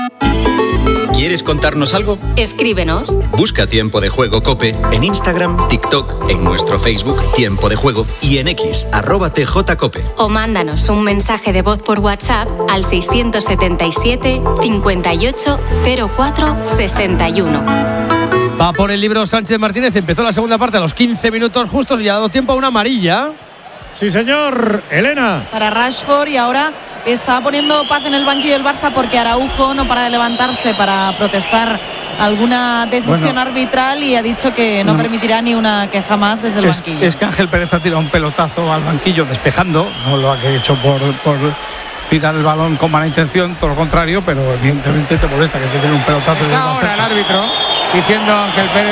¿Quieres contarnos algo? Escríbenos. Busca Tiempo de Juego COPE en Instagram, TikTok, en nuestro Facebook Tiempo de Juego y en X, @TJCOPE. O mándanos un mensaje de voz por WhatsApp al 677 58 04 61. Va por el libro Sánchez Martínez. Empezó la segunda parte a los 15 minutos justos y ha dado tiempo a una amarilla. Sí, señor. Elena. Para Rashford, y ahora está poniendo paz en el banquillo del Barça porque Araujo no para de levantarse para protestar alguna decisión arbitral y ha dicho que no permitirá ni una queja más desde el banquillo. Es que Ángel Pérez ha tirado un pelotazo al banquillo despejando, no lo ha hecho por tirar el balón con mala intención, todo lo contrario, pero evidentemente te molesta que te den un pelotazo. Está ahora el árbitro diciendo a Ángel Pérez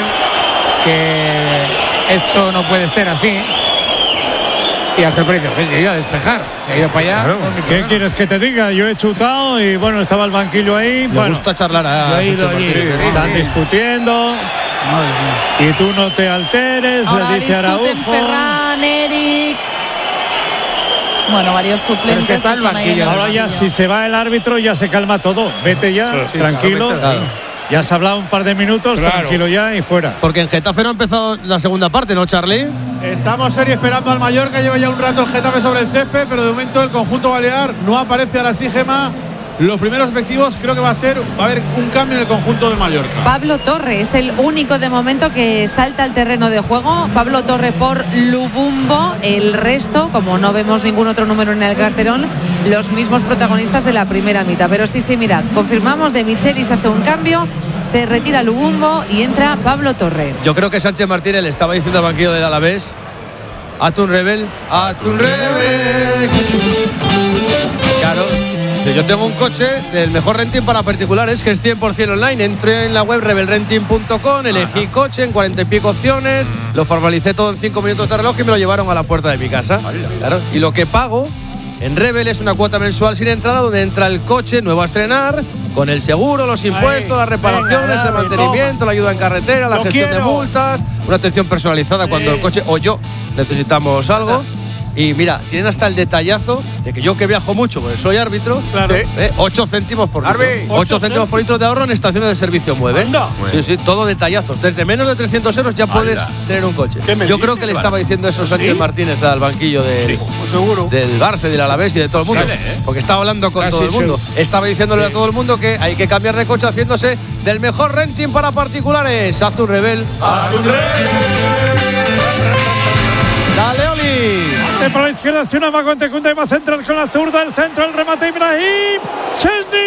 que esto no puede ser así. Y Ángel Pérez dice, he ido a despejar, se ha ido para allá. Claro. ¿Qué quieres que te diga? Yo he chutado y bueno, estaba el banquillo ahí. Me gusta charlar a Están discutiendo. Y tú no te alteres, ahora le dice Araujo. Ferran, Eric. Bueno, varios suplentes están ahí en el ahora ya si se va el árbitro ya se calma todo. Vete ya, tranquilo. Ya has hablado un par de minutos, tranquilo ya y fuera. Porque en Getafe no ha empezado la segunda parte, ¿no, Charlie? Estamos serio esperando al Mallorca, lleva ya un rato el Getafe sobre el césped, pero de momento el conjunto balear no aparece. Ahora sí, Gema. Los primeros efectivos creo que va a haber un cambio en el conjunto de Mallorca. Pablo Torre es el único de momento que salta al terreno de juego. Pablo Torre por Lubumbo. El resto, como no vemos ningún otro número en el carterón, los mismos protagonistas de la primera mitad. Pero sí, mirad, confirmamos, de Michelis hace un cambio, se retira Lubumbo y entra Pablo Torre. Yo creo que Sánchez Martínez le estaba diciendo al banquillo del Alavés: Atún Rebel, Atún Rebel. Claro. Yo tengo un coche del mejor renting para particulares que es 100% online. Entré en la web rebelrenting.com, elegí coche en 40 y pico opciones, lo formalicé todo en 5 minutos de reloj y me lo llevaron a la puerta de mi casa. Claro. Y lo que pago en Rebel es una cuota mensual sin entrada donde entra el coche nuevo a estrenar, con el seguro, los impuestos, las reparaciones, el mantenimiento, la ayuda en carretera, la gestión de multas, una atención personalizada cuando el coche o yo necesitamos algo. Y mira, tienen hasta el detallazo de que yo, que viajo mucho, porque soy árbitro, 8 céntimos por litro. 8 céntimos por litro de ahorro en estaciones de servicio Mueve. Sí, todo detallazos. Desde menos de 300 euros ya puedes tener un coche. Yo creo que le estaba diciendo eso Sánchez Martínez al banquillo del Barça, del Alavés y de todo el mundo. Porque estaba hablando con todo el mundo. Estaba diciéndole a todo el mundo que hay que cambiar de coche haciéndose del mejor renting para particulares. Atún Rebel. Dale, Oli. Por la izquierda, hacia una Magonte, Koundé va a centrar con la zurda, el centro, el remate, Ibrahim Chesney.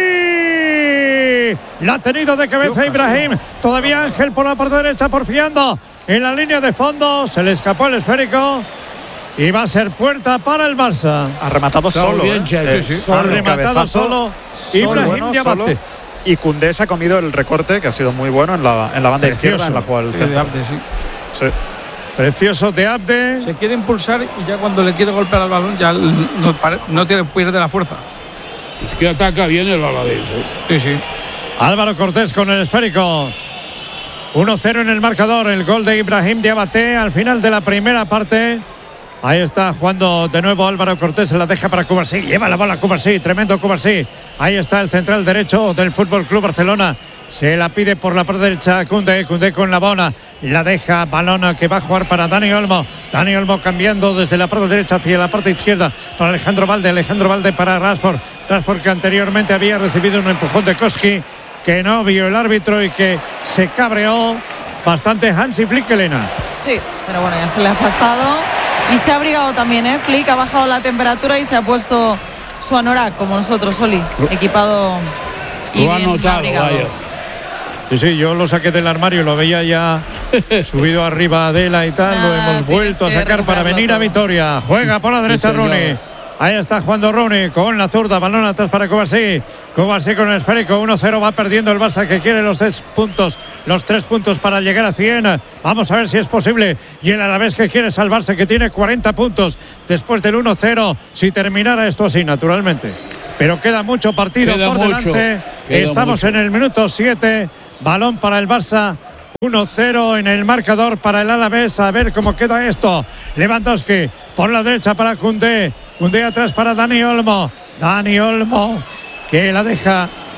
La ha tenido de cabeza Ibrahim. Todavía Ángel por la parte derecha, porfiando en la línea de fondo. Se le escapó el esférico. Y va a ser puerta para el Barça. Ha rematado solo. Ha rematado solo Ibrahim Diabate. Y Koundé se ha comido el recorte, que ha sido muy bueno en la banda izquierda, en la jugada del centro. Sí. Precioso de Abde. Se quiere impulsar y ya cuando le quiere golpear al balón ya no pierde la fuerza. Es que ataca bien el Alavés. Sí. Álvaro Cortés con el esférico. 1-0 en el marcador. El gol de Ibrahim Diabate al final de la primera parte. Ahí está jugando de nuevo Álvaro Cortés. Se la deja para Cubarsí. Lleva la bola Cubarsí. Tremendo Cubarsí. Ahí está el central derecho del FC Barcelona. Se la pide por la parte derecha Koundé con la bola. La deja balón que va a jugar para Dani Olmo. Dani Olmo cambiando desde la parte derecha hacia la parte izquierda para Alejandro Valde para Rashford que anteriormente había recibido un empujón de Koski, que no vio el árbitro y que se cabreó bastante Hansi Flick, Elena. Sí, pero bueno, ya se le ha pasado. Y se ha abrigado también, Flick ha bajado la temperatura y se ha puesto su anorak, como nosotros, Oli, equipado y bien abrigado. Sí, yo lo saqué del armario, lo veía ya subido arriba de la y tal. Lo hemos vuelto a sacar para venir a Vitoria. Juega por la derecha Rooney. Ahí está jugando Rooney con la zurda, balón atrás para Kovacic con el esférico. 1-0, va perdiendo el Barça, que quiere los 3 puntos para llegar a 100. Vamos a ver si es posible. Y el Alavés, que quiere salvarse, que tiene 40 puntos después del 1-0, si terminara esto así, naturalmente. Pero queda mucho partido por delante. Estamos en el minuto 7. Balón para el Barça. 1-0 en el marcador para el Alavés. A ver cómo queda esto. Lewandowski por la derecha para Koundé. Koundé atrás para Dani Olmo, que la deja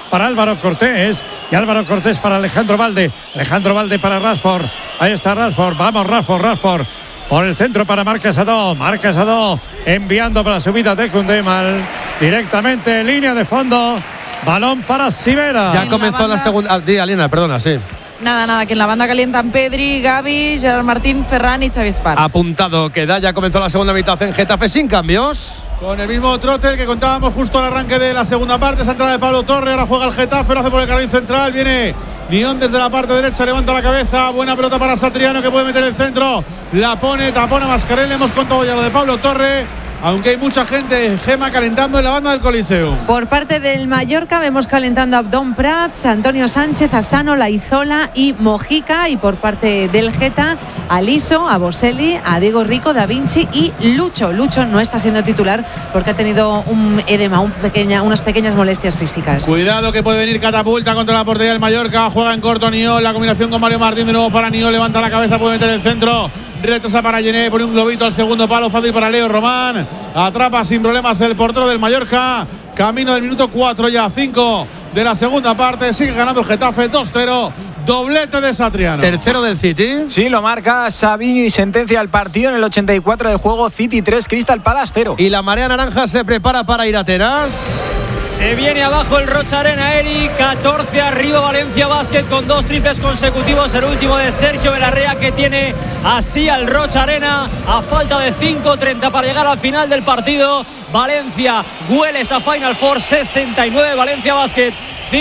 para Álvaro Cortés. Y Álvaro Cortés para Alejandro Valde. Alejandro Valde para Rashford. Ahí está Rashford. Vamos, Rashford. Por el centro para Marc Sadó. Marc Sadó enviando para la subida de Kundemal. Directamente en línea de fondo. Balón para Sivera. Ya comenzó la segunda. Alina, perdona, sí. Nada, que en la banda calientan Pedri, Gavi, Gerard Martín, Ferran y Xavi Espar. Apuntado, que ya comenzó la segunda mitad en Getafe sin cambios. Con el mismo trote que contábamos justo al arranque de la segunda parte. Esa entrada de Pablo Torre, ahora juega el Getafe, lo hace por el carril central. Viene Nión desde la parte derecha, levanta la cabeza. Buena pelota para Satriano, que puede meter el centro. La pone, tapona Mascarell. Hemos contado ya lo de Pablo Torre. Aunque hay mucha gente, Gema, calentando en la banda del Coliseum. Por parte del Mallorca vemos calentando a Abdón Prats, Antonio Sánchez, Asano, Laizola y Mojica. Y por parte del Geta, a Liso, a Boselli, a Diego Rico, Da Vinci y Lucho. Lucho no está siendo titular porque ha tenido un edema, unas pequeñas molestias físicas. Cuidado que puede venir catapulta contra la portería del Mallorca. Juega en corto Niol, la combinación con Mario Martín de nuevo para Niol. Levanta la cabeza, puede meter el centro. Retrasa para Gené, pone un globito al segundo palo, fácil para Leo Román. Atrapa sin problemas el portero del Mallorca. Camino del minuto 4 ya, 5 de la segunda parte. Sigue ganando el Getafe 2-0. Doblete de Satriano. Tercero del City. Sí, lo marca Savinho y sentencia el partido en el 84 de juego. City 3, Crystal Palace 0. Y la marea naranja se prepara para ir a Atenas. Se viene abajo el Rocha Arena, Eric. 14 arriba Valencia Basket con 2 triples consecutivos. El último de Sergio Belarrea, que tiene así al Rocha Arena a falta de 5:30 para llegar al final del partido. Valencia huele esa Final Four. 69 Valencia Basket,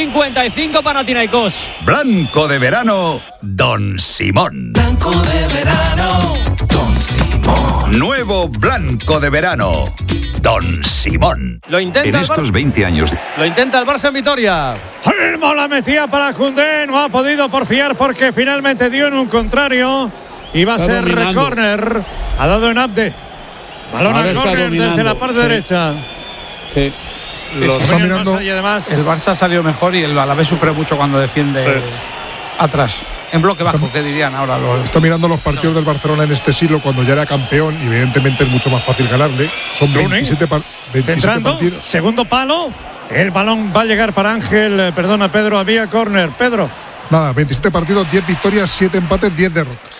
55 Panathinaikos. Blanco de verano, Don Simón. Blanco de verano, Don Simón. Nuevo blanco de verano, Don Simón. Lo intenta en estos 20 años. Lo intenta el Barça en Vitoria. Firmo la metía para Koundé. No ha podido porfiar porque finalmente dio en un contrario. Y va a ser córner. Ha dado en Abde. Balón a córner desde la parte derecha. Sí. Está mirando. Y además el Barça salió mejor y el Alavés sufre mucho cuando defiende atrás. En bloque bajo, ¿qué dirían ahora? Está mirando los partidos del Barcelona en este siglo cuando ya era campeón y evidentemente es mucho más fácil ganarle. Son 27 partidos. Segundo palo. El balón va a llegar para Ángel. Perdona, Pedro, había córner. Pedro. Nada, 27 partidos, 10 victorias, 7 empates, 10 derrotas.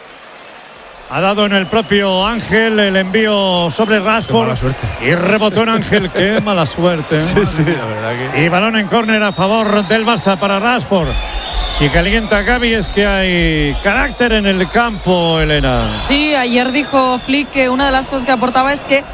Ha dado en el propio Ángel el envío sobre Rashford. Y rebotó en Ángel. Qué mala suerte. Sí, la verdad que. Y balón en córner a favor del Barça para Rashford. Si calienta Gavi es que hay carácter en el campo, Elena. Sí, ayer dijo Flick que una de las cosas que aportaba es que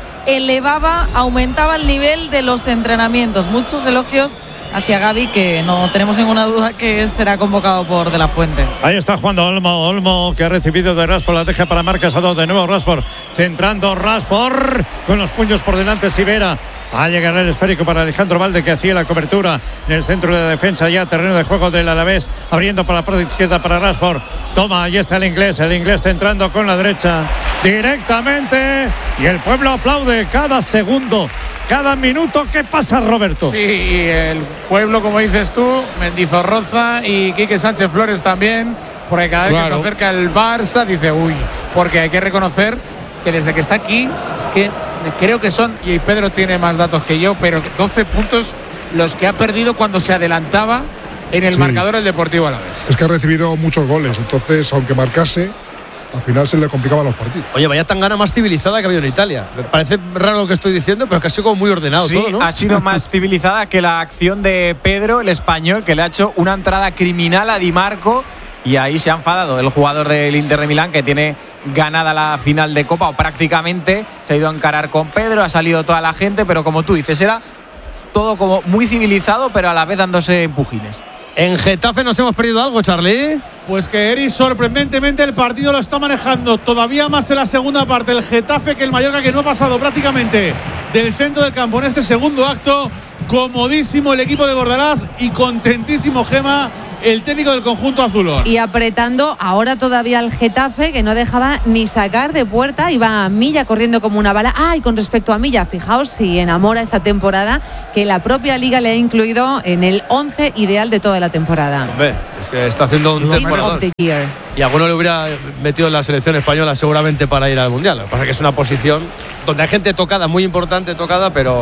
aumentaba el nivel de los entrenamientos. Muchos elogios hacia Gavi, que no tenemos ninguna duda que será convocado por De La Fuente. Ahí está jugando Olmo, que ha recibido de Rashford, la deja para Marc Gasol. De nuevo Rashford, centrando Rashford con los puños por delante. Sivera. Va a llegar el esférico para Alejandro Valde, que hacía la cobertura en el centro de defensa, ya terreno de juego del Alavés, abriendo para la parte izquierda para Rashford. Toma, ahí está el inglés centrando con la derecha directamente, y el pueblo aplaude cada segundo, cada minuto. ¿Qué pasa, Roberto? Sí, y el pueblo, como dices tú, Mendizorroza y Quique Sánchez Flores también, porque cada vez que se acerca el Barça dice uy, porque hay que reconocer que desde que está aquí, es que creo que son, y Pedro tiene más datos que yo, pero 12 puntos los que ha perdido cuando se adelantaba en el marcador el Deportivo Alavés. Es que ha recibido muchos goles, entonces aunque marcase, al final se le complicaban los partidos. Oye, vaya tangana más civilizada que ha habido en Italia. Me parece raro lo que estoy diciendo, pero es que ha sido como muy ordenado todo, ¿no? Ha sido más civilizada que la acción de Pedro, el español, que le ha hecho una entrada criminal a Di Marco, y ahí se ha enfadado el jugador del Inter de Milán, que tiene ganada la final de Copa, o prácticamente. Se ha ido a encarar con Pedro, ha salido toda la gente, pero como tú dices, era todo como muy civilizado, pero a la vez dándose empujines. En Getafe nos hemos perdido algo, Charlie. Pues que Eri, sorprendentemente, el partido lo está manejando todavía más en la segunda parte el Getafe que el Mallorca, que no ha pasado prácticamente del centro del campo en este segundo acto. Comodísimo el equipo de Bordalás y contentísimo, Gema, el técnico del conjunto azulón. Y apretando ahora todavía al Getafe, que no dejaba ni sacar de puerta. Iba a Milla corriendo como una bala. Y con respecto a Milla, fijaos si enamora esta temporada, que la propia Liga le ha incluido en el 11 ideal de toda la temporada. Hombre, es que está haciendo un temporada. Y a alguno le hubiera metido en la selección española seguramente para ir al Mundial. Lo que pasa es que es una posición donde hay gente tocada, muy importante tocada, pero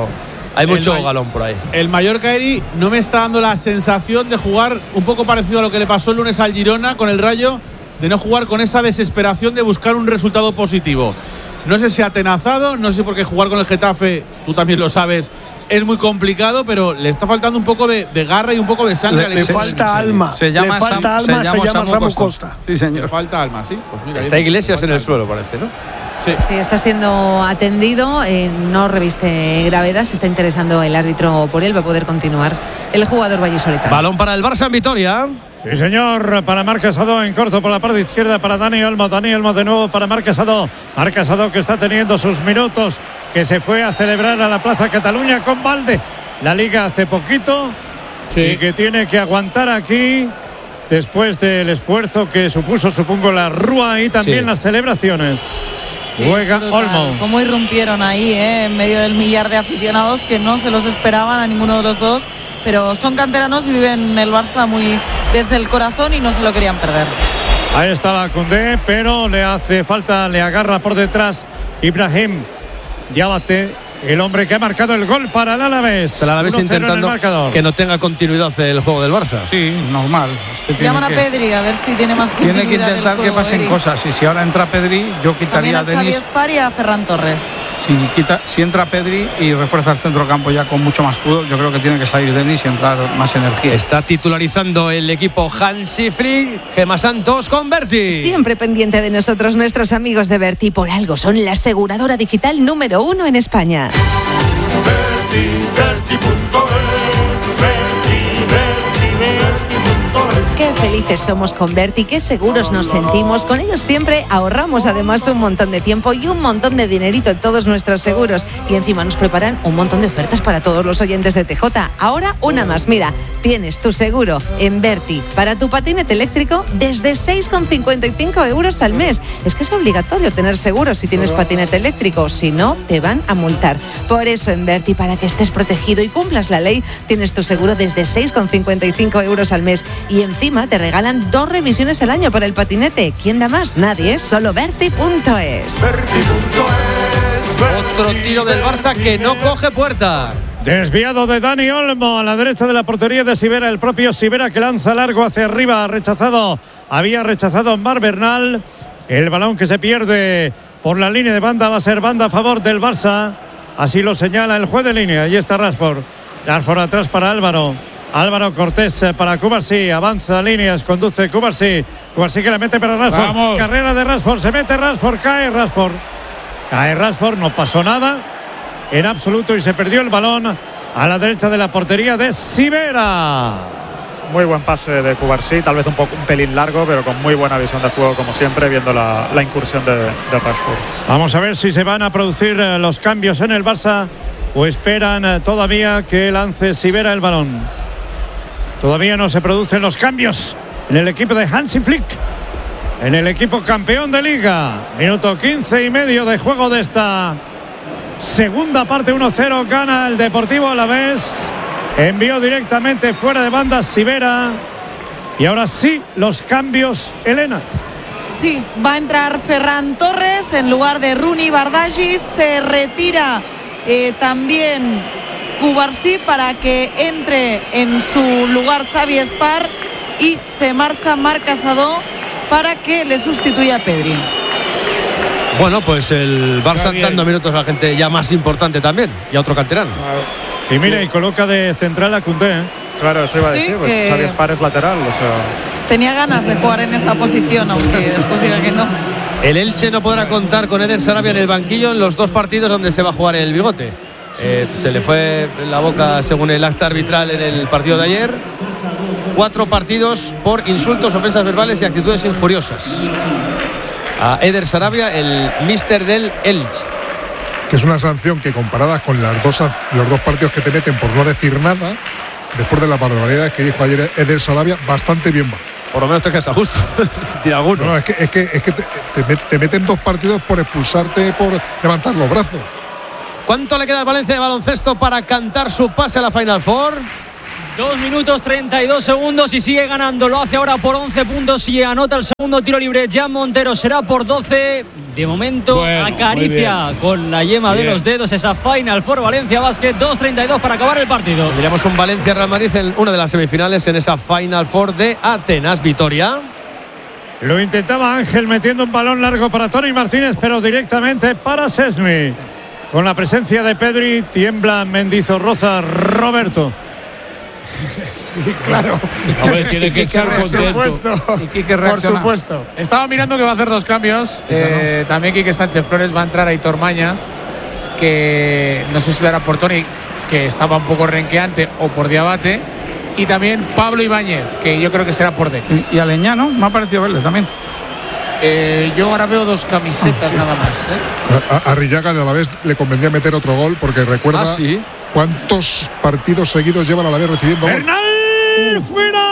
Hay mucho galón por ahí. El Mallorca, Eri, no me está dando la sensación de jugar un poco parecido a lo que le pasó el lunes al Girona con el Rayo, de no jugar con esa desesperación de buscar un resultado positivo. No sé si ha atenazado, no sé por qué jugar con el Getafe, tú también lo sabes, es muy complicado, pero le está faltando un poco de garra y un poco de sangre. Le falta alma. Se llama Samu Costa. Sí, señor. Le falta alma, sí. Pues mira, está Iglesias en el suelo, parece, ¿no? Sí, está siendo atendido, no reviste gravedad, se está interesando el árbitro por él, va a poder continuar el jugador vallisoletano. Balón para el Barça en Vitoria. Sí, señor, para Marc Casado en corto por la parte izquierda para Dani Olmo. Dani Olmo de nuevo para Marc Casado. Marc Casado que está teniendo sus minutos, que se fue a celebrar a la Plaza Cataluña con Valde la Liga hace poquito, y que tiene que aguantar aquí después del esfuerzo que supuso, supongo, la Rúa y también las celebraciones. Juega Olmo. Cómo irrumpieron ahí, en medio del millar de aficionados que no se los esperaban a ninguno de los dos, pero son canteranos y viven el Barça muy desde el corazón y no se lo querían perder. Ahí estaba Koundé, pero le hace falta, le agarra por detrás Ibrahim Diabate, el hombre que ha marcado el gol para el Alavés. El Alavés intentando que no tenga continuidad el juego del Barça. Sí, normal. Llaman a Pedri a ver si tiene más continuidad. Tiene que intentar que pasen cosas. Y si ahora entra Pedri, yo quitaría a Denis. Xavi Espar y a Ferran Torres. Si entra Pedri y refuerza el centrocampo ya con mucho más fútbol, yo creo que tiene que salir Denis y entrar más energía. Está titularizando el equipo Hansi Flick, Gemma Santos con Berti. Siempre pendiente de nosotros, nuestros amigos de Berti, por algo son la aseguradora digital número 1 en España. Qué felices somos con Berti, qué seguros nos sentimos. Con ellos siempre ahorramos además un montón de tiempo y un montón de dinerito en todos nuestros seguros. Y encima nos preparan un montón de ofertas para todos los oyentes de TJ. Ahora una más, mira, tienes tu seguro en Berti para tu patinete eléctrico desde 6,55 euros al mes. Es que es obligatorio tener seguro si tienes patinete eléctrico, si no te van a multar. Por eso en Berti, para que estés protegido y cumplas la ley, tienes tu seguro desde 6,55 euros al mes. Y encima te regalan 2 revisiones al año para el patinete. ¿Quién da más? Nadie, solo Berti.es. Otro tiro del Barça que no coge puerta. Desviado de Dani Olmo a la derecha de la portería de Sivera, el propio Sivera que lanza largo hacia arriba, había rechazado Mar Bernal. El balón que se pierde por la línea de banda va a ser banda a favor del Barça, así lo señala el juez de línea. Ahí está Rashford atrás para Álvaro Cortés para Cubarsí, avanza líneas, conduce Cubarsí que la mete para Rashford. ¡Vamos! Carrera de Rashford, se mete Rashford, cae Rashford, no pasó nada en absoluto y se perdió el balón a la derecha de la portería de Sivera. Muy buen pase de Cubarsí, tal vez un pelín largo, pero con muy buena visión de juego, como siempre, viendo la incursión de Rashford. Vamos a ver si se van a producir los cambios en el Barça o esperan todavía que lance Sivera el balón. Todavía no se producen los cambios en el equipo de Hansi Flick, en el equipo campeón de Liga. Minuto 15 y medio de juego de esta segunda parte. 1-0 gana el Deportivo Alavés. Envió directamente fuera de banda Sivera. Y ahora sí, los cambios, Elena. Sí, va a entrar Ferran Torres en lugar de Rooney Bardghji. Se retira también Cubarsí para que entre en su lugar Xavi Espar y se marcha Marc Casado para que le sustituya a Pedri. Bueno, pues el Barça dando minutos a la gente ya más importante también y a otro canterano. Y mira, y coloca de central a Koundé. Claro, eso iba a decir, pues Xavi Espar es lateral, o sea. Tenía ganas de jugar en esa posición, aunque después diga que no. El Elche no podrá contar con Eder Sarabia en el banquillo en los 2 partidos donde se va a jugar el bigote. Se le fue la boca según el acta arbitral en el partido de ayer. 4 partidos por insultos, ofensas verbales y actitudes injuriosas a Eder Sarabia, el míster del Elche. Que es una sanción que, comparadas con los dos partidos que te meten por no decir nada, después de las barbaridades que dijo ayer Eder Sarabia, bastante bien va. Por lo menos te quedas a gusto. Tira alguno. No, es que te meten 2 partidos por expulsarte, por levantar los brazos. ¿Cuánto le queda al Valencia de baloncesto para cantar su pase a la Final Four? 2 minutos 32 segundos y sigue ganando. Lo hace ahora por 11 puntos y anota el segundo tiro libre. Jan Montero será por 12. De momento acaricia con la yema de los dedos esa Final Four Valencia Basket. 2:32 para acabar el partido. Tendríamos un Valencia-Real Madrid en una de las semifinales en esa Final Four de Atenas. Vitoria. Lo intentaba Ángel metiendo un balón largo para Tony Martínez, pero directamente para Szczęsny. Con la presencia de Pedri, tiembla Mendizorroza. Roberto. Sí, claro. Hombre, tiene que estar contento. Por supuesto. Estaba mirando que va a hacer 2 cambios. También Quique Sánchez Flores va a entrar a Aitor Mañas, que no sé si lo hará por Tony, que estaba un poco renqueante, o por Diabate. Y también Pablo Ibáñez, que yo creo que será por Denis. Y Aleñano, me ha parecido verle también. Yo ahora veo 2 camisetas nada más. A Arrillaga de Alavés le convendría meter otro gol, porque recuerda cuántos partidos seguidos llevan a la vez recibiendo gol. ¡Bernal!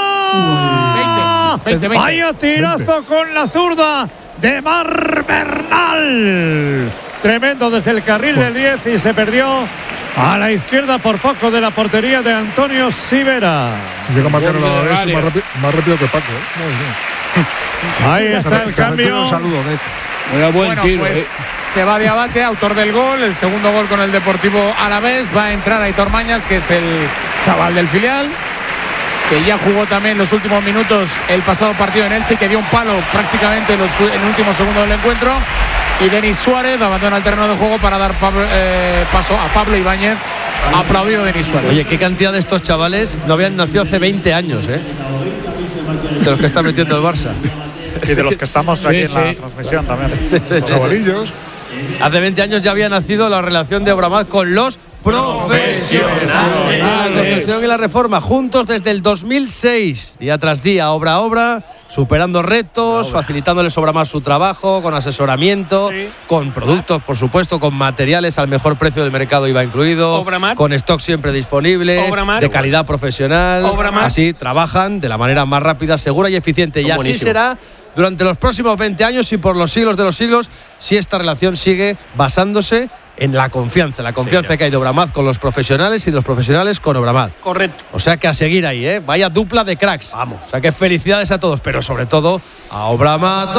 ¡Fuera! 20. Vaya tirazo con la zurda de Mar Bernal. Tremendo desde el carril del 10 y se perdió a la izquierda por poco de la portería de Antonio Sivera. Si llega a marcar el Alavés más rápido que Paco. Muy bien. Ahí está el cambio. Un saludo, de hecho. Buen tiro, se va de Abate, autor del gol, el segundo gol con el Deportivo Alavés. Va a entrar Aitor Mañas, que es el chaval del filial, que ya jugó también los últimos minutos el pasado partido en Elche, que dio un palo prácticamente en el último segundo del encuentro. Y Denis Suárez abandona el terreno de juego para dar paso a Pablo Ibáñez. Aplaudido Denis Suárez. Oye, qué cantidad de estos chavales no habían nacido hace 20 años, de los que está metiendo el Barça. Y de los que estamos aquí en la transmisión también. Chavalillos. Hace 20 años ya había nacido la relación de Obramat con los profesionales. La construcción y la reforma, juntos desde el 2006. Día tras día, obra a obra, superando retos, facilitándoles Obramat su trabajo, con asesoramiento, con productos, por supuesto, con materiales al mejor precio del mercado IVA incluido, Obramat, con stock siempre disponible, Obramat, de calidad profesional. Obramat. Así trabajan de la manera más rápida, segura y eficiente. Y así será durante los próximos 20 años y por los siglos de los siglos, si esta relación sigue basándose en la confianza que hay de Obramat con los profesionales y de los profesionales con Obramat. Correcto. O sea que a seguir ahí, vaya dupla de cracks. Vamos. O sea que felicidades a todos, pero sobre todo a Obramat.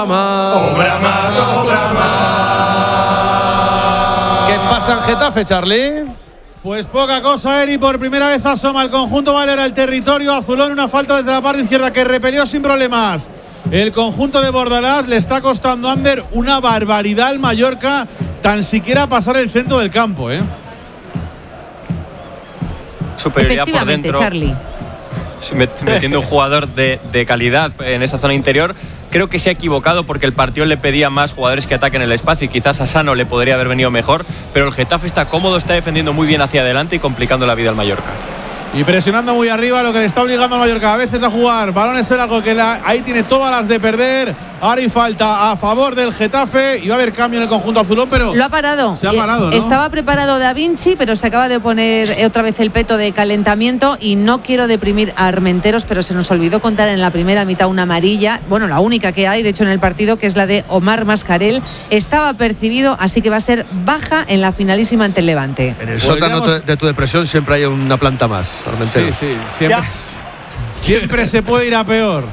¿Qué pasa en Getafe, Charlie? Pues poca cosa, Eri. Por primera vez asoma el conjunto Valera al territorio azulón. Una falta desde la parte izquierda que repelió sin problemas el conjunto de Bordalás. Le está costando a Ander una barbaridad al Mallorca tan siquiera pasar el centro del campo, Superioridad por dentro, Charlie. metiendo un jugador de calidad en esa zona interior. Creo que se ha equivocado porque el partido le pedía más jugadores que ataquen el espacio y quizás a Sano le podría haber venido mejor, pero el Getafe está cómodo, está defendiendo muy bien hacia adelante y complicando la vida al Mallorca. Y presionando muy arriba, lo que le está obligando al Mallorca a veces a jugar balones largos, que ahí tiene todas las de perder. Ahora hay falta a favor del Getafe y va a haber cambio en el conjunto azulón, pero lo ha parado. Se ha parado, ¿no? Estaba preparado Da Vinci, pero se acaba de poner otra vez el peto de calentamiento. Y no quiero deprimir a Armenteros, pero se nos olvidó contar en la primera mitad una amarilla, bueno, la única que hay de hecho en el partido, que es la de Omar Mascarell. Estaba percibido, así que va a ser baja en la finalísima ante el Levante. En el sótano de tu depresión siempre hay una planta más, Armenteros. Sí, siempre se puede ir a peor.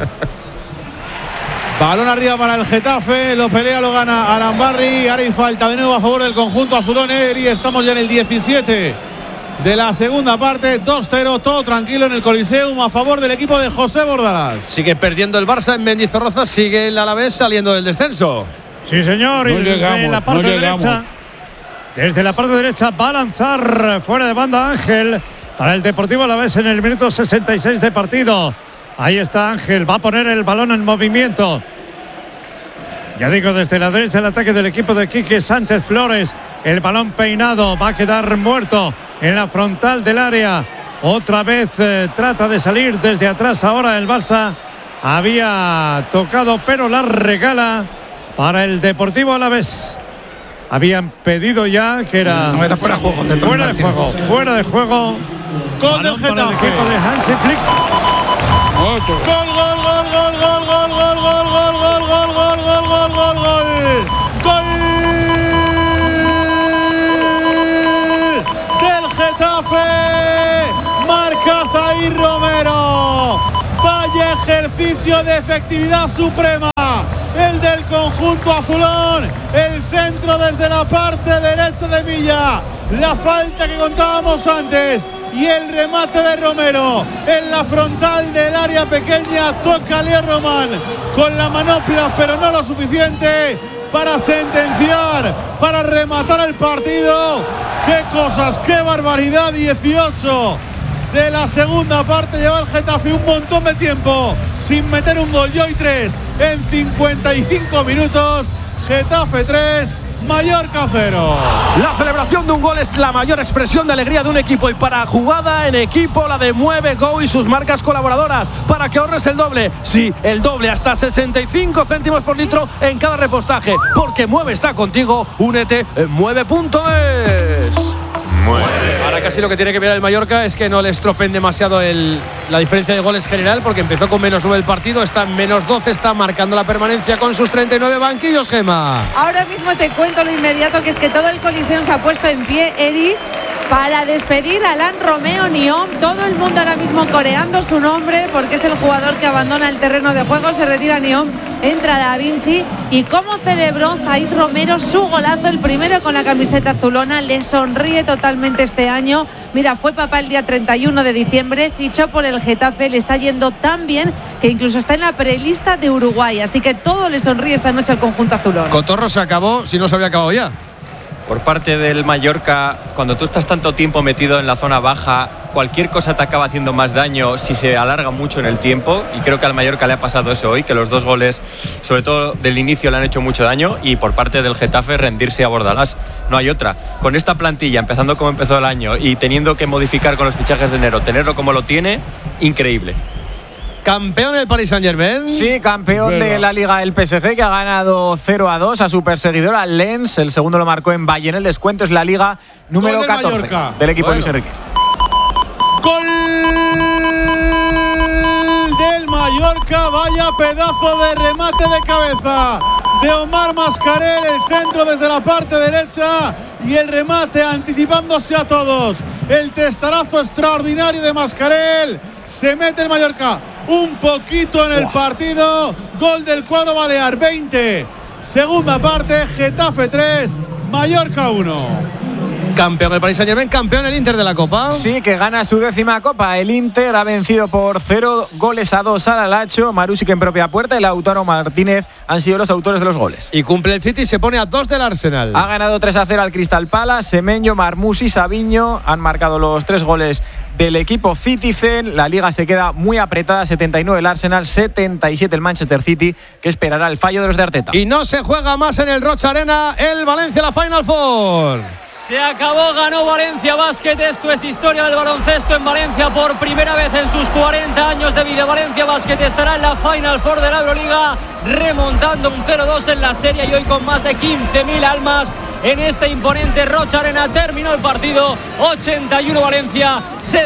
Balón arriba para el Getafe, lo pelea, lo gana Arambarri. Ahora hay falta de nuevo a favor del conjunto azulón, y estamos ya en el 17 de la segunda parte. 2-0, todo tranquilo en el Coliseum a favor del equipo de José Bordalás. Sigue perdiendo el Barça en Mendizorroza, sigue el Alavés saliendo del descenso. Sí, señor, y desde la parte derecha, desde la parte derecha va a lanzar fuera de banda Ángel para el Deportivo Alavés en el minuto 66 de partido. Ahí está Ángel, va a poner el balón en movimiento. Ya digo, desde la derecha el ataque del equipo de Quique Sánchez Flores. El balón peinado va a quedar muerto en la frontal del área. Otra vez trata de salir desde atrás. Ahora el Barça había tocado, pero la regala para el Deportivo Alavés. Habían pedido ya que era... No, era fuera de juego. Fuera de juego. Gol del Getafe. Para el equipo de Hansi Flick. Gol del Getafe. Marca Zahir ejercicio de efectividad suprema, el del conjunto azulón, el centro desde la parte derecha de Milla, la falta que contábamos antes y el remate de Romero en la frontal del área pequeña. Toca Leo Román con la manopla, pero no lo suficiente para sentenciar, para rematar el partido. ¡Qué cosas, qué barbaridad! 18 de la segunda parte lleva el Getafe un montón de tiempo sin meter un gol. Y hoy 3 en 55 minutos. Getafe 3, Mallorca 0. La celebración de un gol es la mayor expresión de alegría de un equipo, y para jugada en equipo la de Mueve Go y sus marcas colaboradoras, para que ahorres el doble, sí, el doble, hasta 65 céntimos por litro en cada repostaje, porque Mueve está contigo. Únete en mueve.es. Ahora casi lo que tiene que mirar el Mallorca es que no le estropeen demasiado la diferencia de goles general, porque empezó con -9 el partido, está en -12, está marcando la permanencia con sus 39 banquillos, Gemma. Ahora mismo te cuento lo inmediato, que es que todo el Coliseum se ha puesto en pie, Eri, para despedir a Alain Romeo Nyom. Todo el mundo ahora mismo coreando su nombre, porque es el jugador que abandona el terreno de juego. Se retira Nyom, entra Da Vinci. Y cómo celebró Zaid Romero su golazo, el primero con la camiseta azulona. Le sonríe totalmente este año. Mira, fue papá el día 31 de diciembre, fichó por el Getafe, le está yendo tan bien que incluso está en la prelista de Uruguay. Así que todo le sonríe esta noche al conjunto azulón. Cotorro se acabó, si no se había acabado ya. Por parte del Mallorca, cuando tú estás tanto tiempo metido en la zona baja, cualquier cosa te acaba haciendo más daño si se alarga mucho en el tiempo, y creo que al Mallorca le ha pasado eso hoy, que los dos goles, sobre todo del inicio, le han hecho mucho daño, y por parte del Getafe rendirse a Bordalás. No hay otra. Con esta plantilla, empezando como empezó el año y teniendo que modificar con los fichajes de enero, tenerlo como lo tiene, increíble. Campeón el Paris Saint-Germain. Sí, campeón de la Liga el PSG, que ha ganado 0-2 a su perseguidor, al Lens. El segundo lo marcó en Bayern. El descuento es la Liga número 14 Mallorca del equipo de Luis Enrique. Gol del Mallorca, vaya pedazo de remate de cabeza de Omar Mascarell, el centro desde la parte derecha y el remate anticipándose a todos. El testarazo extraordinario de Mascarell. Se mete el Mallorca un poquito en el partido. Gol del cuadro balear, 20. Segunda parte, Getafe 3, Mallorca 1. Campeón el Paris Saint-Germain, campeón el Inter de la Copa. Sí, que gana su 10ª Copa. El Inter ha vencido por 0-2 al Alacho. Marusic en propia puerta y Lautaro Martínez han sido los autores de los goles. Y cumple el City y se pone a 2 del Arsenal. Ha ganado 3-0 al Crystal Palace. Semenyo, Marmoush y Savinho han marcado los 3 goles del equipo Citizen. La Liga se queda muy apretada, 79 el Arsenal, 77 el Manchester City, que esperará el fallo de los de Arteta. Y no se juega más en el Rocha Arena, el Valencia la Final Four. Se acabó, ganó Valencia Basket. Esto es historia del baloncesto en Valencia por primera vez en sus 40 años de vida. Valencia Basket estará en la Final Four de la Euroliga, remontando un 0-2 en la serie, y hoy con más de 15.000 almas en este imponente Rocha Arena. Terminó el partido, 81 Valencia,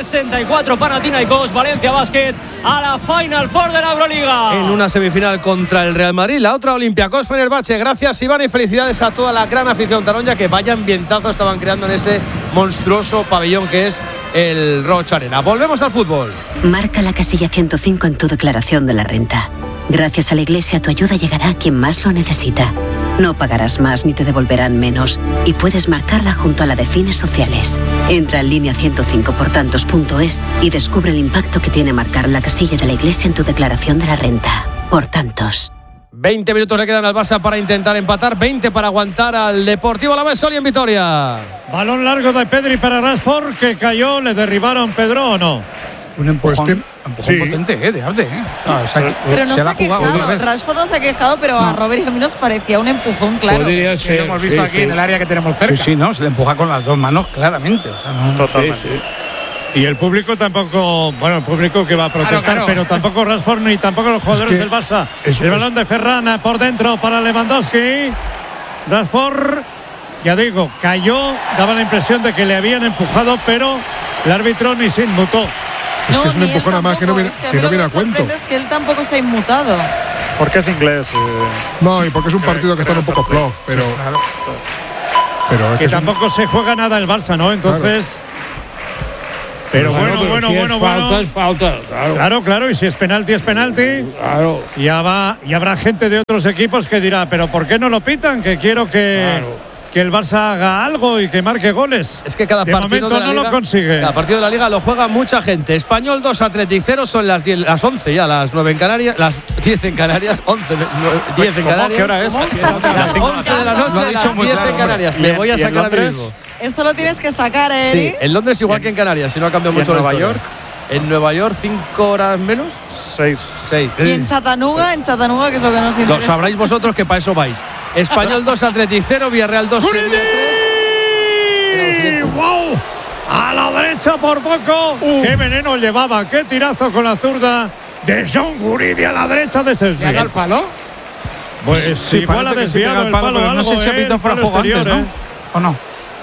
64 Panathinaikos. Valencia Basket a la Final Four de la Euroliga. En una semifinal contra el Real Madrid, la otra Olympiacos Fenerbahce. Gracias, Iván, y felicidades a toda la gran afición taronja, que vaya ambientazo estaban creando en ese monstruoso pabellón que es el Rocha Arena. Volvemos al fútbol. Marca la casilla 105 en tu declaración de la renta. Gracias a la Iglesia, tu ayuda llegará a quien más lo necesita. No pagarás más ni te devolverán menos, y puedes marcarla junto a la de fines sociales. Entra en línea 105portantos.es y descubre el impacto que tiene marcar la casilla de la Iglesia en tu declaración de la renta. Por tantos. 20 minutos le quedan al Barça para intentar empatar, 20 para aguantar al Deportivo Alavés. Soli en Vitoria. Balón largo de Pedri para Rashford, que cayó. ¿Le derribaron, Pedro, o no? Un empujón, Pues empujón sí. potente, de arte. Pero no se ha quejado, jugado. Rashford no se ha quejado, pero a Robert y a mí nos parecía un empujón, claro. Podría ser. Lo hemos visto sí, aquí sí. en el área que tenemos cerca. Sí, no, se le empuja con las dos manos claramente. O sea, no, Totalmente. Sí, sí. Y el público tampoco, bueno, el público que va a protestar, Claro. pero tampoco Rashford ni tampoco los jugadores del Barça. El balón de Ferran por dentro para Lewandowski. Rashford, ya digo, cayó, daba la impresión de que le habían empujado, pero el árbitro ni se inmutó. Es que es un ni él empujón además que no viene, tampoco, es que no a mí viene lo a que me cuento. sorprende es que él tampoco se ha inmutado. Porque es inglés. No, y porque es un partido que está un poco plof, pero es Que que es un- tampoco se juega nada el Barça, ¿no? Entonces, Pero bueno, si es falta, es falta. Claro, y si es penalti, es penalti. Claro. Y habrá gente de otros equipos que dirá, pero ¿por qué no lo pitan? Que quiero que el Barça haga algo y que marque goles. Es que cada de partido momento de la no Liga, lo consigue. Cada partido de la Liga lo juega mucha gente. Español 2, Athletic 0, son las 11 ya, las 9 en Canarias, las 10 en Canarias, 10 en Canarias. ¿Qué hora es? Las 11 de la noche, las 10 en Canarias. Me voy a sacar a mí mismo. Esto lo tienes que sacar, Eri. Sí, en Londres igual que en Canarias, si no ha cambiado mucho. ¿En Nueva York? En Nueva York, 5 horas menos. 6. Y en Chattanooga, que es lo que nos interesa. Lo sabréis vosotros, que para eso vais. Español 2, Athletic 0, Villarreal 2, Sevilla 3. ¡Wow! A la derecha por poco. ¡Qué veneno llevaba! ¡Qué tirazo con la zurda de John Guridi a la derecha de Sesbio! ¿Le ha dado el palo? Pues sí, igual ha desviado el palo, pero no sé si ha pintado fuera de juego antes, ¿no? ¿O no?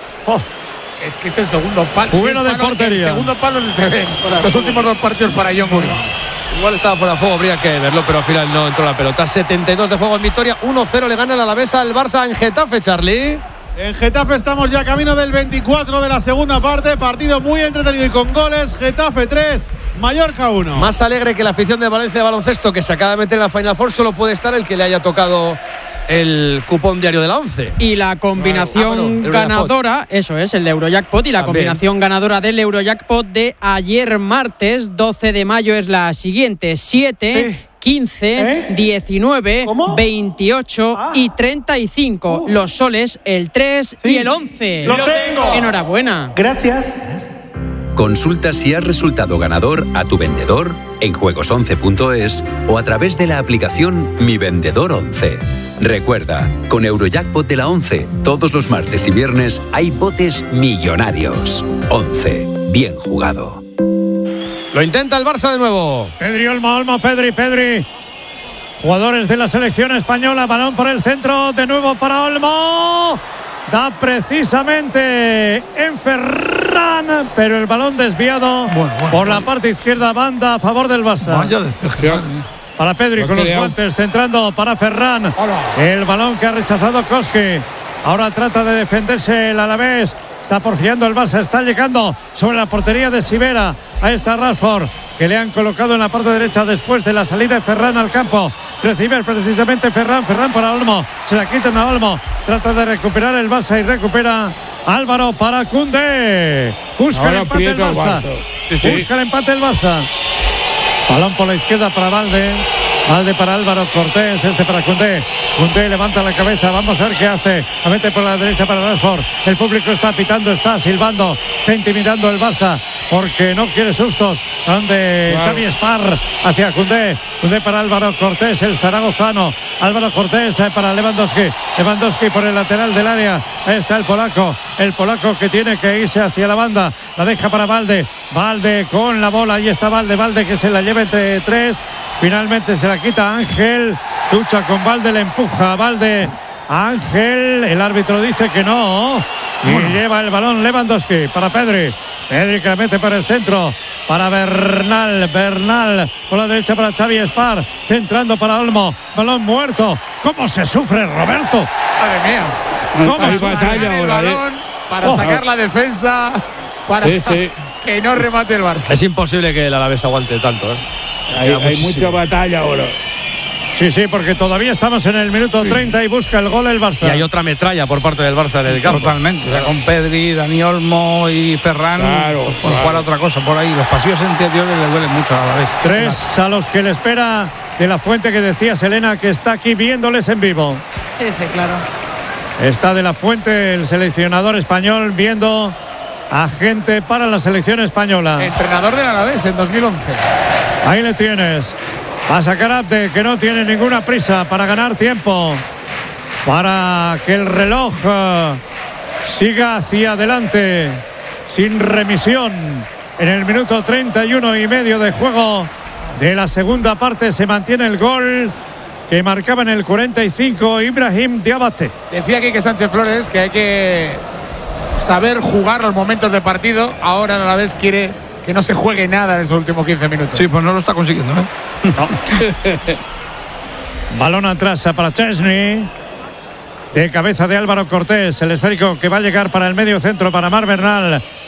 Es que es el segundo palo. Bueno de portería. El segundo palo donde se ven los últimos 2 partidos para John Guridi. Igual estaba fuera de juego, habría que verlo, pero al final no entró la pelota. 72 de juego en victoria, 1-0 le gana el Alavés al Barça en Getafe, Charlie. En Getafe estamos ya camino del 24 de la segunda parte. Partido muy entretenido y con goles. Getafe 3, Mallorca 1. Más alegre que la afición de Valencia de baloncesto, que se acaba de meter en la Final Four, solo puede estar el que le haya tocado el cupón diario de la 11. Y la combinación ganadora, eso es, el de Eurojackpot, y la combinación ganadora del Eurojackpot de ayer martes, 12 de mayo, es la siguiente: 7, 15, 19, 28 y 35. Los soles, el 3 y el 11. ¡Lo tengo! Enhorabuena. Gracias. Consulta si has resultado ganador a tu vendedor en juegos11.es o a través de la aplicación Mi Vendedor 11. Recuerda, con Eurojackpot de la 11, todos los martes y viernes hay botes millonarios. 11. Bien jugado. Lo intenta el Barça de nuevo. Pedri, Olmo, Pedri. Jugadores de la selección española, balón por el centro, de nuevo para Olmo. Da precisamente en Ferran, pero el balón desviado por la parte izquierda, banda a favor del Barça. Para Pedri con los guantes, centrando para Ferran. El balón que ha rechazado Koski. Ahora trata de defenderse el Alavés. Está porfiando el Barça, está llegando sobre la portería de Sivera. Ahí está Rashford, que le han colocado en la parte derecha después de la salida de Ferran al campo. Recibe precisamente Ferran para Olmo. Se la quitan a Olmo. Trata de recuperar el Barça y recupera Álvaro para Koundé. Busca el empate el Barça. Busca el empate el Barça. Balón por la izquierda para Valde para Álvaro Cortés, para Koundé. Koundé levanta la cabeza, vamos a ver qué hace. La mete por la derecha para Rashford. El público está pitando, está silbando, está intimidando el Barça porque no quiere sustos. Donde Xavi Espar hacia Koundé. Koundé para Álvaro Cortés, el zaragozano. Álvaro Cortés para Lewandowski. Lewandowski por el lateral del área. Ahí está el polaco que tiene que irse hacia la banda. La deja para Valde con la bola. Ahí está Valde que se la lleva entre 3. Finalmente se la quita Ángel. Lucha con Valde, le empuja a Valde. Ángel, el árbitro dice que no. Y lleva el balón Lewandowski para Pedri que la mete para el centro. Para Bernal por la derecha para Xavi Espar. Centrando para Olmo. Balón muerto. ¿Cómo se sufre, Roberto? Madre mía. Hay batalla el balón para sacar la defensa. Para que no remate el Barça. Es imposible que el Alavés aguante tanto. Hay mucha batalla ahora. Sí, porque todavía estamos en el minuto 30 y busca el gol el Barça. Y hay otra metralla por parte del Barça en el campo. Totalmente. Claro. Con Pedri, Dani Olmo y Ferran. Por jugar a otra cosa por ahí. Los pasillos interiores le duelen mucho a la vez. 3 a los que le espera de la Fuente, que decía Selena que está aquí viéndoles en vivo. Sí, claro. Está de la Fuente, el seleccionador español, viendo a gente para la selección española. Entrenador del Alavés en 2011. Ahí le tienes. Va a sacar Abde, que no tiene ninguna prisa para ganar tiempo, para que el reloj siga hacia adelante sin remisión. En el minuto 31 y medio de juego de la segunda parte se mantiene el gol que marcaba en el 45 Ibrahim Diabate. Decía Quique Sánchez Flores que hay que saber jugar los momentos de partido. Ahora a la vez quiere que no se juegue nada en estos últimos 15 minutos. Sí, pues no lo está consiguiendo, ¿eh? No. Balón atrás para Chesney. De cabeza de Álvaro Cortés. El esférico que va a llegar para el medio centro para Mar Bernal.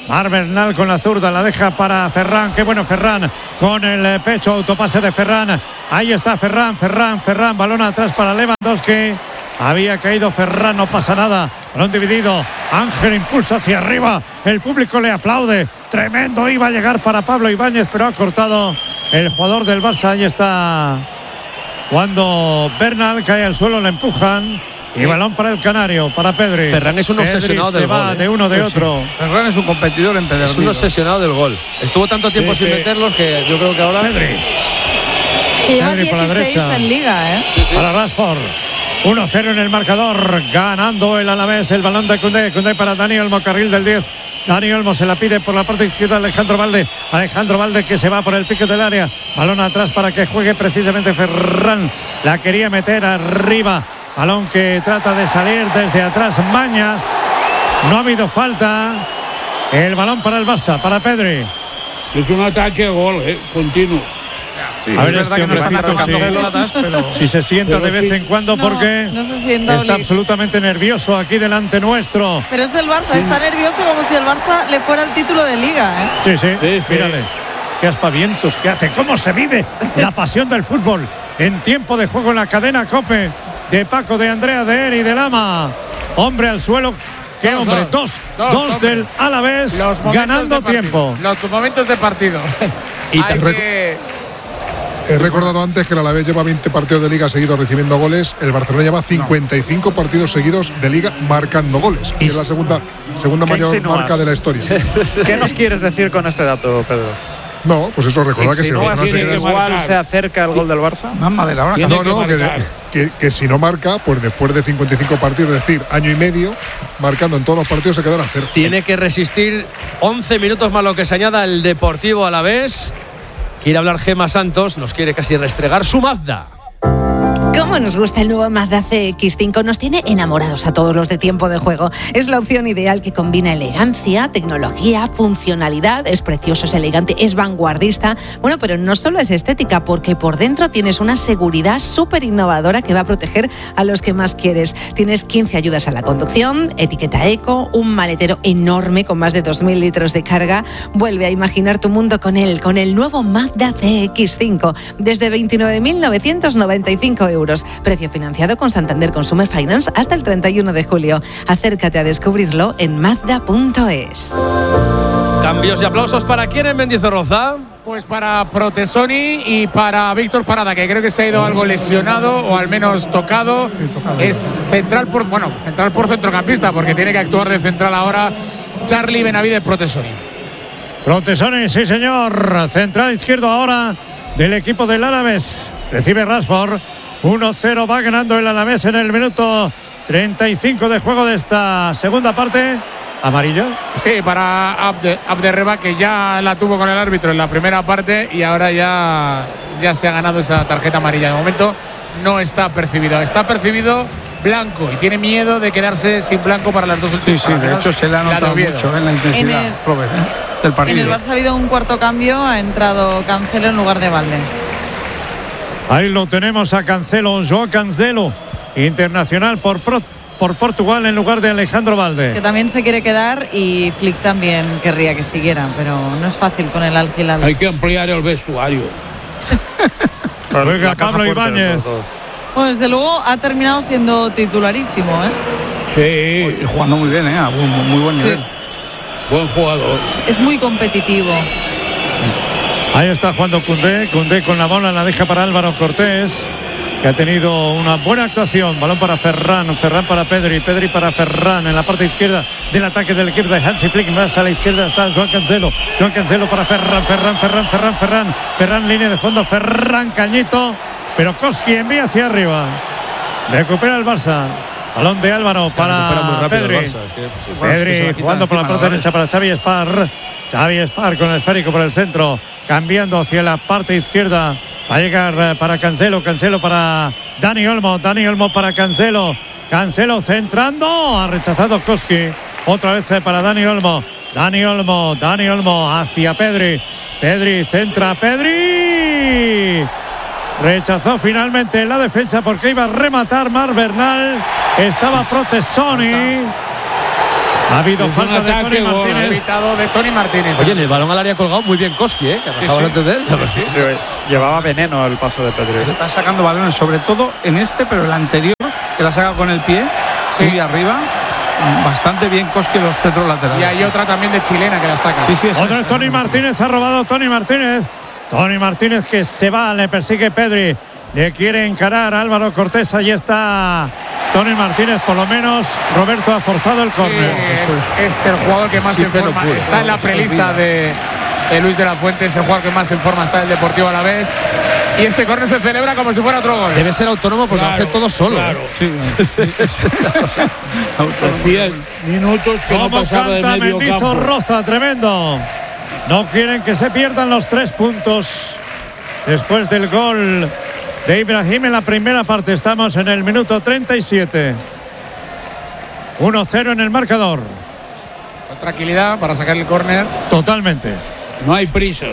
Mar Bernal con la zurda, la deja para Ferran. Qué bueno Ferran con el pecho, autopase de Ferran. Ahí está Ferran, balón atrás para Lewandowski. Había caído Ferran, no pasa nada. Balón dividido. Ángel impulsa hacia arriba. El público le aplaude. Tremendo, iba a llegar para Pablo Ibáñez, pero ha cortado el jugador del Barça. Ahí está. Cuando Bernal cae al suelo, le empujan. Y balón para el canario, para Pedri. Pedri es un obsesionado del gol. Va de uno de otro. Ferran es un competidor empedernido. Es un obsesionado del gol. Estuvo tanto tiempo sin meterlos que yo creo que ahora. Pedri. Es que lleva 16 en Liga, ¿eh? Para Rashford. 1-0 en el marcador. Ganando el Alavés. El balón de Koundé. Koundé para Dani Olmo, carril del 10. Dani Olmo se la pide por la parte izquierda Alejandro Valde. Alejandro Valde que se va por el pique del área. Balón atrás para que juegue precisamente Ferran. La quería meter arriba. Balón que trata de salir desde atrás Mañas. No ha habido falta. El balón para el Barça, para Pedri. Es un ataque gol, continuo. Sí, a ver, es que no está si se sienta de vez en cuando porque no se sienta está absolutamente nervioso aquí delante nuestro. Pero es del Barça, está nervioso como si el Barça le fuera el título de Liga, ¿eh? Sí. Mírale. Qué aspavientos que hace, cómo se vive la pasión del fútbol en tiempo de juego en la cadena COPE. De Paco, de Andrea, de Eri, de Lama. Hombre al suelo. ¿Qué hombre? Dos del Alavés ganando tiempo. Los momentos de partido. Y he recordado antes que el Alavés lleva 20 partidos de Liga seguidos recibiendo goles. El Barcelona lleva 55 partidos seguidos de Liga marcando goles. Y es la segunda mayor marca de la historia. ¿Qué nos quieres decir con este dato, Pedro? No, pues eso, recordad que si no igual se acerca el gol del Barça. Que si no marca, pues después de 55 partidos, es decir, año y medio, marcando en todos los partidos, se quedará cerca. Tiene que resistir 11 minutos más lo que se añada el Deportivo Alavés. Quiere hablar Gemma Santos, nos quiere casi restregar su Mazda. ¿Cómo nos gusta el nuevo Mazda CX-5? Nos tiene enamorados a todos los de Tiempo de Juego. Es la opción ideal que combina elegancia, tecnología, funcionalidad. Es precioso, es elegante, es vanguardista. Bueno, pero no solo es estética, porque por dentro tienes una seguridad súper innovadora que va a proteger a los que más quieres. Tienes 15 ayudas a la conducción, etiqueta eco, un maletero enorme con más de 2.000 litros de carga. Vuelve a imaginar tu mundo con el nuevo Mazda CX-5. Desde 29.995 euros. Precio financiado con Santander Consumer Finance hasta el 31 de julio. Acércate a descubrirlo en Mazda.es. Cambios y aplausos para quién en Mendizorroza. Pues para Protesoni y para Víctor Parada, que creo que se ha ido algo lesionado o al menos tocado. Es central por centrocampista, porque tiene que actuar de central ahora Charlie Benavides Protesoni. Protesoni, sí señor. Central izquierdo ahora del equipo del Alavés. Recibe Rashford. 1-0 va ganando el Alavés en el minuto 35 de juego de esta segunda parte. ¿Amarillo? Sí, para Abderreba, que ya la tuvo con el árbitro en la primera parte y ahora ya se ha ganado esa tarjeta amarilla. De momento no está percibido. Está percibido blanco y tiene miedo de quedarse sin blanco para las dos últimas. Sí, de hecho se le ha notado mucho en la intensidad del partido. En el Barça ha habido un cuarto cambio, ha entrado Cancelo en lugar de Valde. Ahí lo tenemos a Cancelo, João Cancelo, internacional por Portugal en lugar de Alejandro Valde. Que también se quiere quedar y Flick también querría que siguiera, pero no es fácil con el Al Hilal. Hay que ampliar el vestuario. Juega Pablo Ibáñez. Bueno, desde luego ha terminado siendo titularísimo, Sí, jugando muy bien, muy buen nivel. Buen jugador. Es muy competitivo. Ahí está jugando Koundé con la bola, la deja para Álvaro Cortés, que ha tenido una buena actuación. Balón para Ferran para Pedri para Ferran en la parte izquierda del ataque del equipo de Hansi Flick. Más a la izquierda está João Cancelo para Ferran, línea de fondo, Ferran Cañito, pero Koski envía hacia arriba. Recupera el Barça. Balón de Álvaro para Pedri. Pedri jugando por la parte derecha para Xavi Espar con el esférico por el centro, cambiando hacia la parte izquierda. Va a llegar para Cancelo para Dani Olmo para Cancelo centrando, ha rechazado Koski. Otra vez para Dani Olmo hacia Pedri centra, rechazó finalmente la defensa porque iba a rematar Mar Bernal. Estaba Protesoni Ha habido falta de Tony Martínez. Evitado de Tony Martínez. Oye, en el balón al área colgado muy bien Koski, que acabas antes de él. Sí, llevaba veneno el paso de Pedri. Se está sacando balones, sobre todo en este, pero el anterior, que la ha sacado con el pie, muy arriba. Bastante bien Koski en los centros laterales. Y hay otra también de chilena que la saca. Otro es Tony Martínez, ha robado Tony Martínez. Tony Martínez que se va, le persigue Pedri. Le quiere encarar a Álvaro Cortés. Ahí está Tony Martínez, por lo menos Roberto ha forzado el córner. Es el jugador que más en forma está en la prelista de Luis de la Fuente. Es el jugador que más en forma está en el Deportivo Alavés. Y este córner se celebra como si fuera otro gol. Debe ser autónomo porque lo hace todo solo. Claro. Hacía minutos que no pasaba de medio Mendizo campo. Roza, tremendo. No quieren que se pierdan los 3 puntos después del gol de Ibrahim en la primera parte. Estamos en el minuto 37. 1-0 en el marcador. Con tranquilidad para sacar el córner. Totalmente. No hay prisa.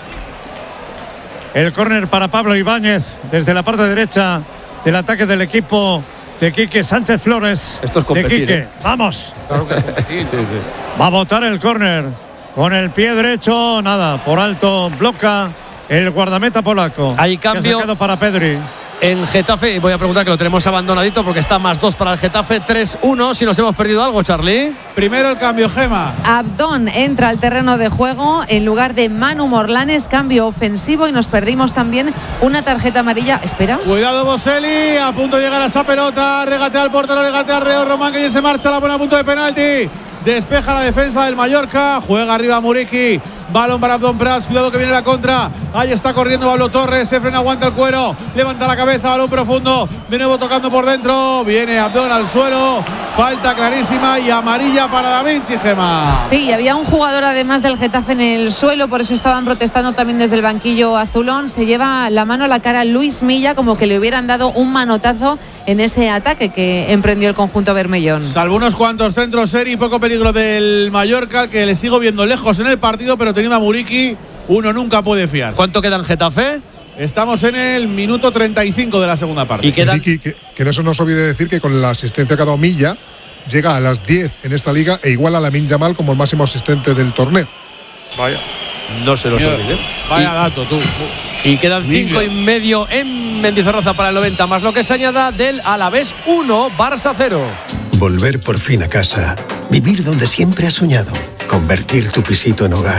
El córner para Pablo Ibáñez desde la parte derecha del ataque del equipo de Quique Sánchez Flores. Esto es competir, de Quique. Vamos. Claro que es competir. Va a botar el córner con el pie derecho. Nada, por alto bloca el guardameta polaco. Hay cambio para Pedri. En Getafe, voy a preguntar que lo tenemos abandonadito porque está +2 para el Getafe, 3-1. Si nos hemos perdido algo, Charlie. Primero el cambio, Gema. Abdón entra al terreno de juego en lugar de Manu Morlanes, cambio ofensivo, y nos perdimos también una tarjeta amarilla. Espera. Cuidado Boselli, a punto de llegar a esa pelota, regatea al portero, regatea a Reo Román, que ya se marcha, la pone a punto de penalti. Despeja la defensa del Mallorca, juega arriba Muriqui, balón para Abdón Prats, cuidado que viene la contra, ahí está corriendo Pablo Torres, se frena, aguanta el cuero, levanta la cabeza, balón profundo, de nuevo tocando por dentro, viene Abdón al suelo, falta clarísima y amarilla para Da Vinci, Gema. Sí, había un jugador además del Getafe en el suelo, por eso estaban protestando también desde el banquillo azulón. Se lleva la mano a la cara Luis Milla, como que le hubieran dado un manotazo en ese ataque que emprendió el conjunto bermellón. Salvo unos cuantos centros, Seri, poco peligro del Mallorca, que le sigo viendo lejos en el partido, pero teniendo a Muriqui, uno nunca puede fiarse. ¿Cuánto queda en Getafe? Estamos en el minuto 35 de la segunda parte. Y que no se nos olvide decir que con la asistencia que ha dado Milla, llega a las 10 en esta liga e iguala a Lamine Yamal como el máximo asistente del torneo. Vaya. No se los olvide. Vaya dato, tú. Y quedan 5,5 en Mendizorroza para el 90, más lo que se añada del Alavés 1, Barça 0. Volver por fin a casa. Vivir donde siempre has soñado. Convertir tu pisito en hogar.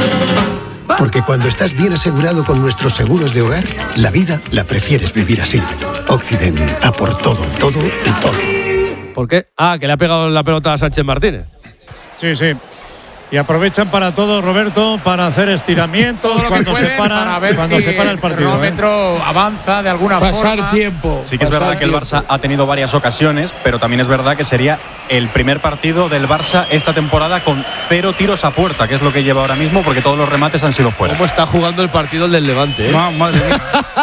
Porque cuando estás bien asegurado con nuestros seguros de hogar, la vida la prefieres vivir así. Occident, a por todo, todo y todo. ¿Por qué? Ah, que le ha pegado la pelota a Sánchez Martínez. Sí. Y aprovechan para todo, Roberto, para hacer estiramientos cuando se para el partido. El cronómetro avanza de alguna forma. Pasar tiempo. Sí que es verdad que el Barça ha tenido varias ocasiones, pero también es verdad que sería el primer partido del Barça esta temporada con 0 tiros a puerta, que es lo que lleva ahora mismo, porque todos los remates han sido fuera. ¿Cómo está jugando el partido el del Levante? Madre mía.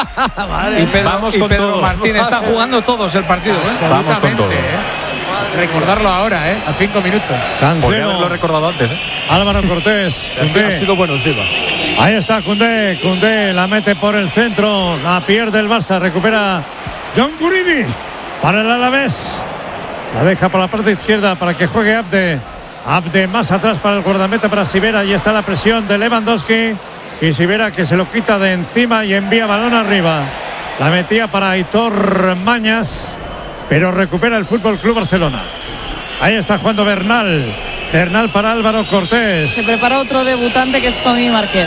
Y Pedro Martín está jugando todos el partido. Vamos con todo. Recordarlo ahora, a 5 minutos. Podría haberlo recordado antes. Álvaro Cortés. Ha sido bueno encima. Ahí está Koundé la mete por el centro, la pierde el Barça, recupera John Guridi para el Alavés. La deja por la parte izquierda para que juegue Abde más atrás para el guardameta, para Sivera. Ahí está la presión de Lewandowski y Sivera que se lo quita de encima y envía balón arriba. La metía para Aitor Mañas, pero recupera el Fútbol Club Barcelona. Ahí está jugando Bernal para Álvaro Cortés. Se prepara otro debutante que es Tommy Márquez.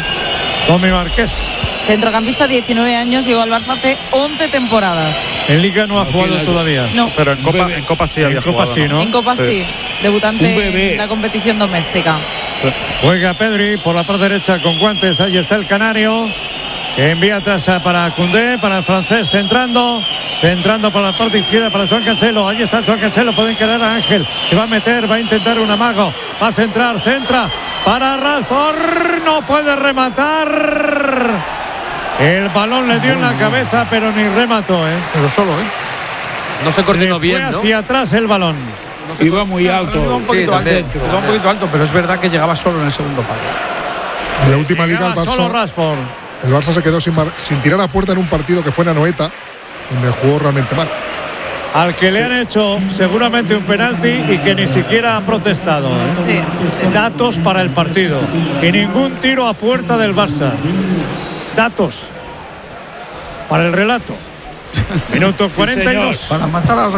Centrocampista, 19 años, llegó al Barça hace 11 temporadas. En Liga no ha jugado todavía. No. Pero en Copa sí había jugado. ¿no? En Copa sí. Debutante en la competición doméstica. Sí. Juega Pedri por la parte derecha con guantes. Ahí está el canario, que envía atrás para Koundé, para el francés, centrando por la parte izquierda para Joan Cancelo. Ahí está Joan Cancelo, pueden quedar a Ángel, se va a meter, va a intentar un amago, va a centra para Rashford, no puede rematar. El balón le dio en la cabeza, pero ni remató, Pero solo, No se coordinó bien, ¿no? Hacia atrás el balón. Iba muy alto. Iba un poquito alto, pero es verdad que llegaba solo en el segundo palo. En la última liga solo Rashford. El Barça se quedó sin tirar a puerta en un partido que fue en Anoeta, donde jugó realmente mal. al que le han hecho seguramente un penalti y que ni siquiera ha protestado. Datos para el partido y ningún tiro a puerta del Barça. Datos para el relato. Minuto 42. Para matar al